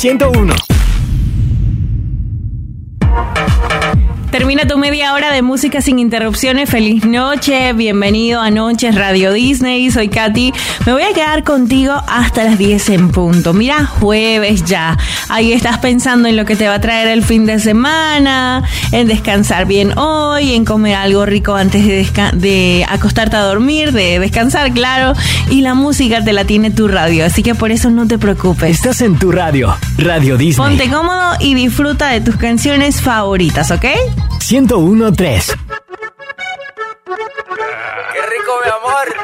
101. Termina tu media hora de música sin interrupciones. Feliz noche, bienvenido a Noches Radio Disney. Soy Katy. Me voy a quedar contigo hasta las 10 en punto. Mira, jueves ya. Ahí estás pensando en lo que te va a traer el fin de semana, en descansar bien hoy, en comer algo rico antes de acostarte a dormir, de descansar, claro. Y la música te la tiene tu radio, así que por eso no te preocupes. Estás en tu radio, Radio Disney. Ponte cómodo y disfruta de tus canciones favoritas, ¿ok? 101.3. ¡Qué rico, mi amor!